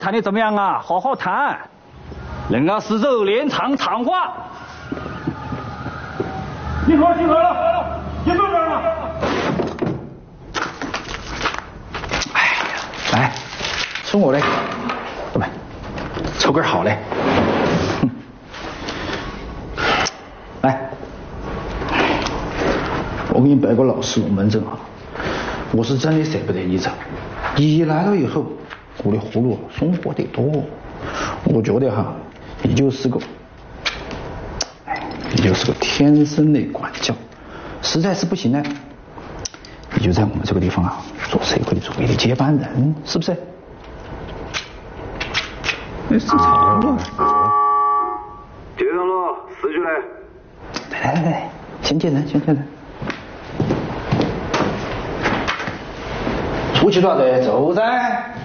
谈的怎么样啊？好好谈，人家是热脸场场话。集合了，别坐这儿了。 哎呀，来，吃我的，不不，抽根好的。来，我给你摆个老实龙门阵啊，我是真的舍不得你走。你来了以后，我的葫芦松活得多。我觉得哈，你就是个天生的管教，实在是不行呢，你就在我们这个地方啊做社会主义的接班人，是不是？那是吵了。 接上了，4句来。 来，先见人。出去了的走噻。